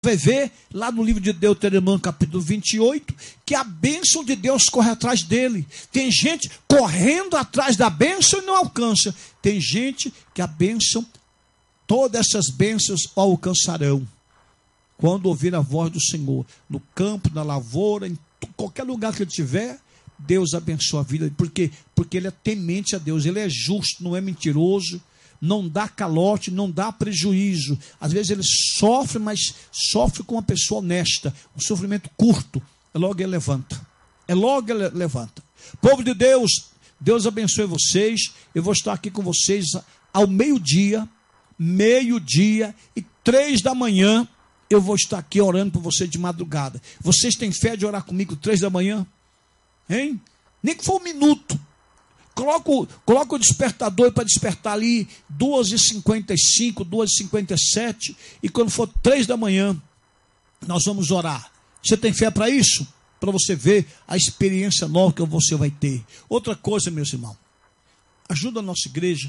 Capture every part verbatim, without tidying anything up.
vai ver lá no livro de Deuteronômio, capítulo vinte e oito, que a bênção de Deus corre atrás dele. Tem gente correndo atrás da bênção e não alcança. Tem gente que a bênção, todas essas bênçãos o alcançarão quando ouvir a voz do Senhor, no campo, na lavoura, em qualquer lugar que ele estiver. Deus abençoa a vida, porque, porque ele é temente a Deus, ele é justo, não é mentiroso, não dá calote, não dá prejuízo. Às vezes ele sofre, mas sofre com uma pessoa honesta, um sofrimento curto, é logo ele levanta, é logo ele levanta. Povo de Deus, Deus abençoe vocês. Eu vou estar aqui com vocês ao meio-dia, meio-dia e três da manhã, eu vou estar aqui orando por você de madrugada. Vocês têm fé de orar comigo três da manhã? Hein? Nem que for um minuto. Coloca o, coloca o despertador para despertar ali duas e cinquenta e cinco, duas e cinquenta e sete, e quando for três da manhã, nós vamos orar. Você tem fé para isso? Para você ver a experiência nova que você vai ter. Outra coisa, meus irmãos, ajuda a nossa igreja.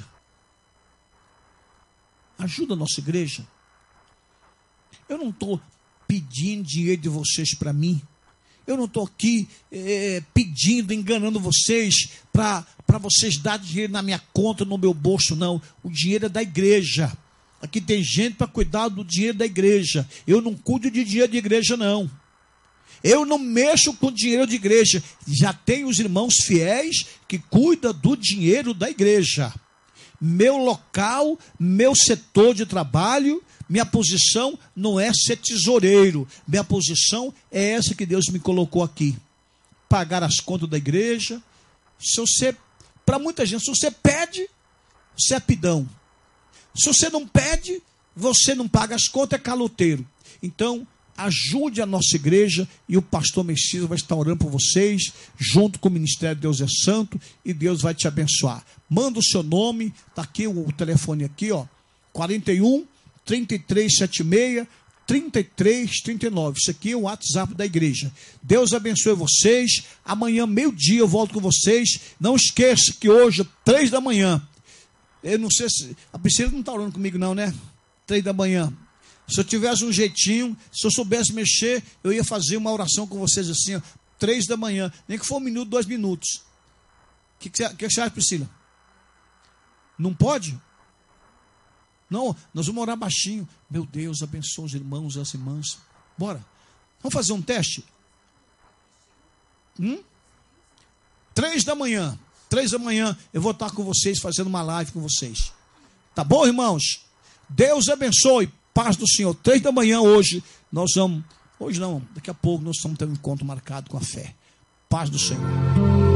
Ajuda a nossa igreja. Eu não estou pedindo dinheiro de vocês para mim. Eu não estou aqui é, pedindo, enganando vocês para vocês darem dinheiro na minha conta, no meu bolso, não. O dinheiro é da igreja. Aqui tem gente para cuidar do dinheiro da igreja. Eu não cuido de dinheiro de igreja, não. Eu não mexo com dinheiro de igreja. Já tem os irmãos fiéis que cuidam do dinheiro da igreja. Meu local, meu setor de trabalho, minha posição não é ser tesoureiro. Minha posição é essa que Deus me colocou aqui. Pagar as contas da igreja. Se você, para muita gente, se você pede, você é pidão. Se você não pede, você não paga as contas, é caloteiro. Então, ajude a nossa igreja e o pastor Messias vai estar orando por vocês, junto com o Ministério Deus é Santo, e Deus vai te abençoar. Manda o seu nome, está aqui o telefone aqui, ó, quarenta e um, trinta e três setenta e seis, trinta e três trinta e nove. Isso aqui é o WhatsApp da igreja. Deus abençoe vocês. Amanhã, meio-dia, eu volto com vocês. Não esqueça que hoje, três da manhã, eu não sei se... A Priscila não está orando comigo não, né? Três da manhã. Se eu tivesse um jeitinho, se eu soubesse mexer, eu ia fazer uma oração com vocês assim, ó, três da manhã. Nem que for um minuto, dois minutos. O que, que, você, que você acha, Priscila? Não pode? Não, nós vamos orar baixinho. Meu Deus, abençoa os irmãos e as irmãs. Bora. Vamos fazer um teste? Hum? Três da manhã. Três da manhã eu vou estar com vocês, fazendo uma live com vocês. Tá bom, irmãos? Deus abençoe. Paz do Senhor. Três da manhã hoje, nós vamos... Hoje não, daqui a pouco nós estamos tendo um encontro marcado com a fé. Paz do Senhor.